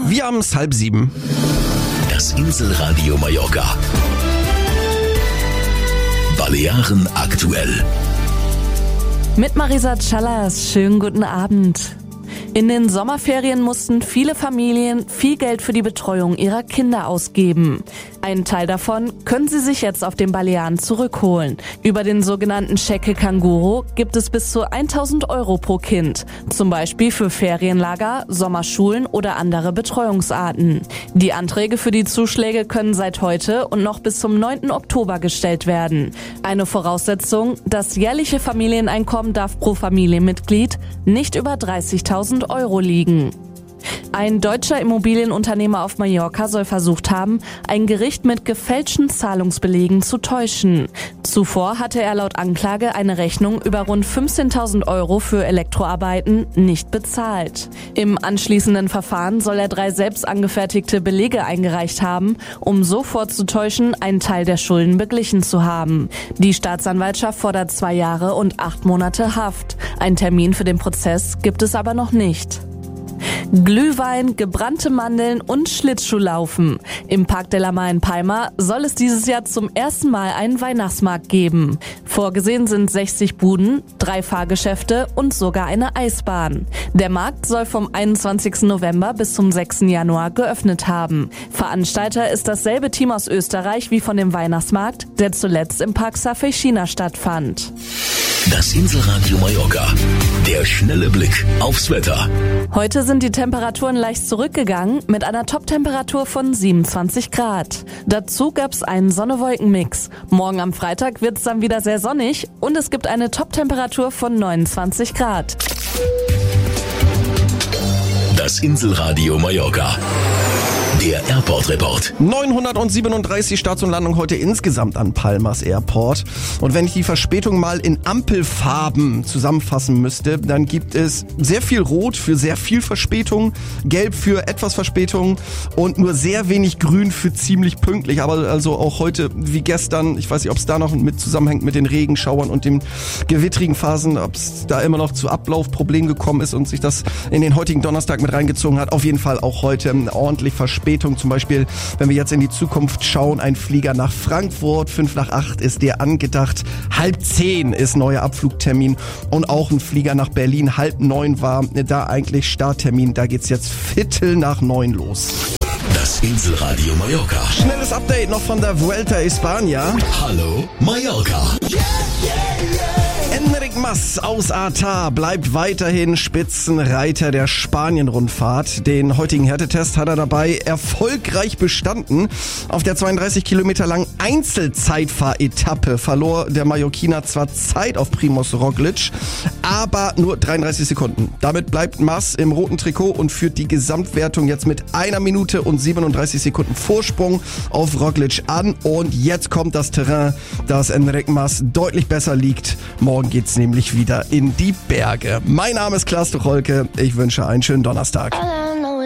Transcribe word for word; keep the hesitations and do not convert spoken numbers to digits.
Wir haben es halb sieben. Das Inselradio Mallorca. Balearen aktuell. Mit Marisa Callas, schönen guten Abend. In den Sommerferien mussten viele Familien viel Geld für die Betreuung ihrer Kinder ausgeben. Einen Teil davon können sie sich jetzt auf den Balearen zurückholen. Über den sogenannten Cheque Canguro gibt es bis zu tausend Euro pro Kind. Zum Beispiel für Ferienlager, Sommerschulen oder andere Betreuungsarten. Die Anträge für die Zuschläge können seit heute und noch bis zum neunten Oktober gestellt werden. Eine Voraussetzung: das jährliche Familieneinkommen darf pro Familienmitglied nicht über dreißigtausend Euro liegen. Ein deutscher Immobilienunternehmer auf Mallorca soll versucht haben, ein Gericht mit gefälschten Zahlungsbelegen zu täuschen. Zuvor hatte er laut Anklage eine Rechnung über rund fünfzehntausend Euro für Elektroarbeiten nicht bezahlt. Im anschließenden Verfahren soll er drei selbst angefertigte Belege eingereicht haben, um so vorzutäuschen, einen Teil der Schulden beglichen zu haben. Die Staatsanwaltschaft fordert zwei Jahre und acht Monate Haft. Einen Termin für den Prozess gibt es aber noch nicht. Glühwein, gebrannte Mandeln und Schlittschuhlaufen. Im Parc de la Mar in Palma soll es dieses Jahr zum ersten Mal einen Weihnachtsmarkt geben. Vorgesehen sind sechzig Buden, drei Fahrgeschäfte und sogar eine Eisbahn. Der Markt soll vom einundzwanzigsten November bis zum sechsten Januar geöffnet haben. Veranstalter ist dasselbe Team aus Österreich wie von dem Weihnachtsmarkt, der zuletzt im Park Safecina stattfand. Das Inselradio Mallorca. Der schnelle Blick aufs Wetter. Heute sind die Temperaturen leicht zurückgegangen mit einer Top-Temperatur von siebenundzwanzig Grad. Dazu gab es einen Sonne-Wolken-Mix. Morgen am Freitag wird es dann wieder sehr sonnig und es gibt eine Top-Temperatur von neunundzwanzig Grad. Das Inselradio Mallorca. Der Airport Report. neunhundertsiebenunddreißig Starts und Landungen heute insgesamt an Palmas Airport. Und wenn ich die Verspätung mal in Ampelfarben zusammenfassen müsste, dann gibt es sehr viel Rot für sehr viel Verspätung, Gelb für etwas Verspätung und nur sehr wenig Grün für ziemlich pünktlich. Aber also auch heute wie gestern, ich weiß nicht, ob es da noch mit zusammenhängt mit den Regenschauern und den gewittrigen Phasen, ob es da immer noch zu Ablaufproblemen gekommen ist und sich das in den heutigen Donnerstag mit reingezogen hat. Auf jeden Fall auch heute ordentlich Verspätung. Zum Beispiel, wenn wir jetzt in die Zukunft schauen, ein Flieger nach Frankfurt, fünf nach acht ist der angedacht, halb zehn ist neuer Abflugtermin und auch ein Flieger nach Berlin, halb neun war da eigentlich Starttermin, da geht's jetzt Viertel nach neun los. Das Inselradio Mallorca. Schnelles Update noch von der Vuelta España. Hallo Mallorca. Yeah, yeah, yeah. Enric Mas aus Artar bleibt weiterhin Spitzenreiter der Spanien-Rundfahrt. Den heutigen Härtetest hat er dabei erfolgreich bestanden. Auf der zweiunddreißig Kilometer langen Einzelzeitfahretappe verlor der Mallorquiner zwar Zeit auf Primož Roglič, aber nur dreiunddreißig Sekunden. Damit bleibt Mas im roten Trikot und führt die Gesamtwertung jetzt mit einer Minute und siebenunddreißig Sekunden Vorsprung auf Roglič an. Und jetzt kommt das Terrain, das Enric Mas deutlich besser liegt. Morgen geht's nämlich wieder in die Berge. Mein Name ist Klaas Tucholke. Ich wünsche einen schönen Donnerstag.